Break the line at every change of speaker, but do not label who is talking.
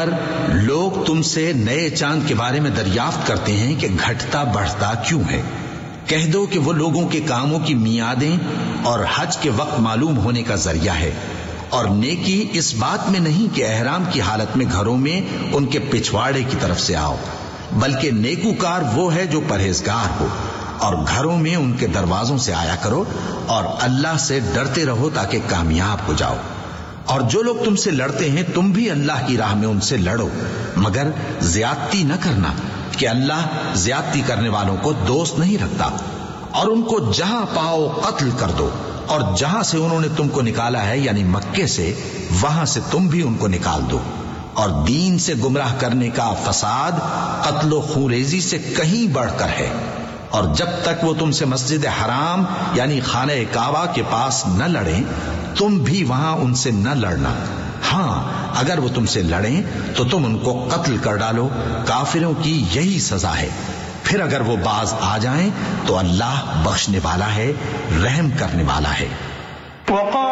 لوگ تم سے نئے چاند کے بارے میں دریافت کرتے ہیں کہ گھٹتا بڑھتا کیوں ہے، کہہ دو کہ وہ لوگوں کے کاموں کی میعادیں اور حج کے وقت معلوم ہونے کا ذریعہ ہے، اور نیکی اس بات میں نہیں کہ احرام کی حالت میں گھروں میں ان کے پچھواڑے کی طرف سے آؤ، بلکہ نیکوکار وہ ہے جو پرہیزگار ہو، اور گھروں میں ان کے دروازوں سے آیا کرو اور اللہ سے ڈرتے رہو تاکہ کامیاب ہو جاؤ۔ اور جو لوگ تم سے لڑتے ہیں تم بھی اللہ کی راہ میں ان سے لڑو، مگر زیادتی نہ کرنا کہ اللہ زیادتی کرنے والوں کو دوست نہیں رکھتا، اور ان کو جہاں پاؤ قتل کر دو، اور جہاں سے انہوں نے تم کو نکالا ہے یعنی مکے سے، وہاں سے تم بھی ان کو نکال دو۔ اور دین سے گمراہ کرنے کا فساد قتل و خونریزی سے کہیں بڑھ کر ہے، اور جب تک وہ تم سے مسجد حرام یعنی خانہ کعبہ کے پاس نہ لڑیں تم بھی وہاں ان سے نہ لڑنا، ہاں اگر وہ تم سے لڑیں تو تم ان کو قتل کر ڈالو، کافروں کی یہی سزا ہے۔ پھر اگر وہ باز آ جائیں تو اللہ بخشنے والا ہے، رحم کرنے والا ہے۔